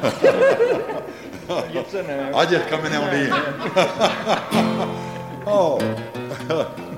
It's in there. I just come in there on the end. Oh.